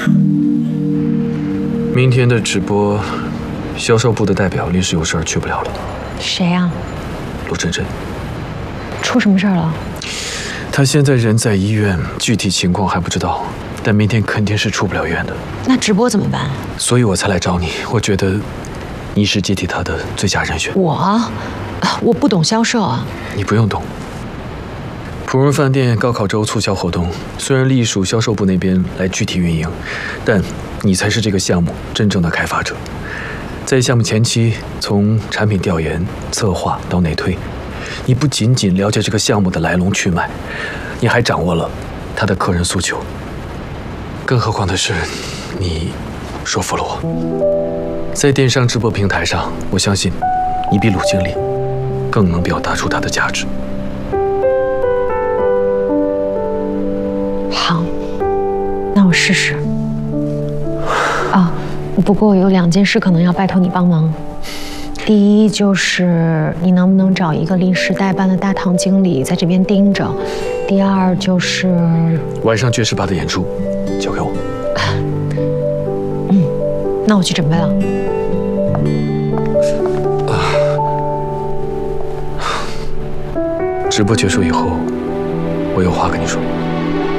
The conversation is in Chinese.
明天的直播，销售部的代表临时有事儿去不了了。 谁呀？ 陆真真。 出什么事儿了？ 他现在人在医院，具体情况还不知道，但明天肯定是出不了院的。 那直播怎么办？ 所以我才来找你。我觉得你是接替他的最佳人选。 我不懂销售啊。 你不用懂。普润饭店高考周促销活动，虽然隶属销售部那边来具体运营，但你才是这个项目真正的开发者。在项目前期，从产品调研、策划到内推，你不仅仅了解这个项目的来龙去脉，你还掌握了他的客人诉求。更何况的是，你说服了我。在电商直播平台上，我相信你比鲁经理更能表达出它的价值。 好，那我试试。啊，不过有2件事可能要拜托你帮忙。第一就是你能不能找一个临时代班的大堂经理在这边盯着。第二就是晚上爵士吧的演出交给我。 那我去准备了。 直播结束以后，我有话跟你说。